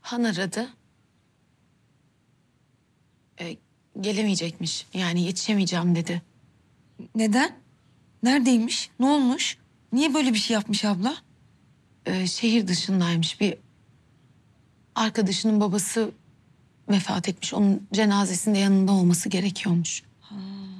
Han aradı. Gelemeyecekmiş. Yani yetişemeyeceğim dedi. Neden? Neredeymiş? Ne olmuş? Niye böyle bir şey yapmış abla? Şehir dışındaymış. Bir arkadaşının babası vefat etmiş. Onun cenazesinde yanında olması gerekiyormuş.